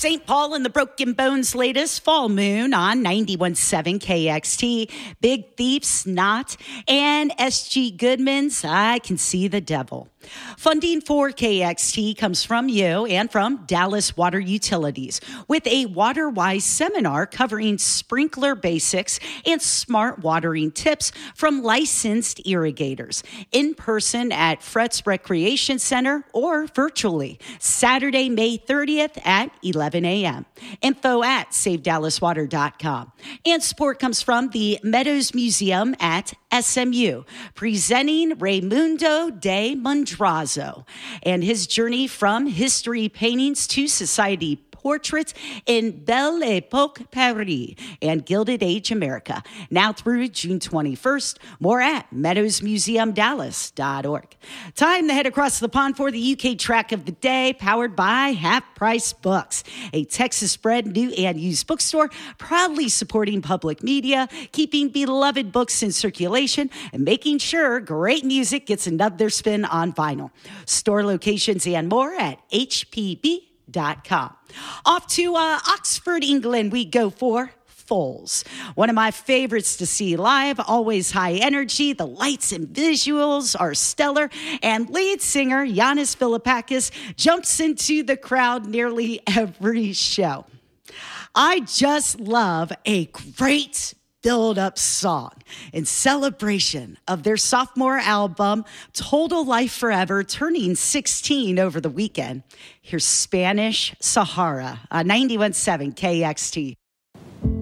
St. Paul and the Broken Bones' latest Fall Moon on 91.7 KXT, Big Thief Snot, and S.G. Goodman's I Can See the Devil. Funding for KXT comes from you and from Dallas Water Utilities with a WaterWise seminar covering sprinkler basics and smart watering tips from licensed irrigators. In person at Fretz Recreation Center or virtually Saturday, May 30th at 11 a.m. Info at SaveDallasWater.com. And support comes from the Meadows Museum at SMU, presenting Raimundo de Mondrazo and his journey from history paintings to society portraits in Belle Époque Paris and Gilded Age America. Now through June 21st. More at meadowsmuseumdallas.org. Time to head across the pond for the UK track of the day, powered by Half Price Books, a Texas-bred new and used bookstore proudly supporting public media, keeping beloved books in circulation, and making sure great music gets another spin on vinyl. Store locations and more at HPB.com. Off to Oxford, England, we go for Foals. One of my favorites to see live, always high energy. The lights and visuals are stellar. And lead singer Yannis Philippakis jumps into the crowd nearly every show. I just love a great build-up song in celebration of their sophomore album, Total Life Forever, turning 16 over the weekend. Here's Spanish Sahara on 91.7 KXT.